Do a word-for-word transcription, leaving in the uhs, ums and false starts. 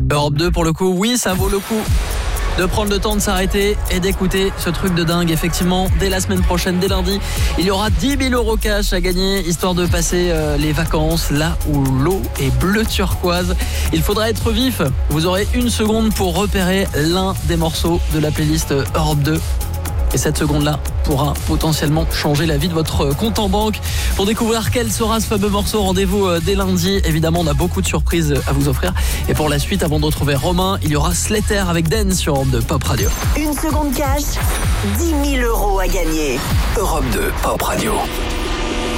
Europe deux pour le coup, oui, ça vaut le coup de prendre le temps de s'arrêter et d'écouter ce truc de dingue. Effectivement, dès la semaine prochaine, dès lundi, il y aura dix mille euros cash à gagner, histoire de passer euh, les vacances là où l'eau est bleu turquoise. Il faudra être vif. Vous aurez une seconde pour repérer l'un des morceaux de la playlist Europe deux. Et cette seconde-là pourra potentiellement changer la vie de votre compte en banque. Pour découvrir quel sera ce fameux morceau, rendez-vous dès lundi. Évidemment, on a beaucoup de surprises à vous offrir. Et pour la suite, avant de retrouver Romain, il y aura Slater avec Dance sur Europe deux Pop Radio. Une seconde cash, dix mille euros à gagner. Europe deux Pop Radio.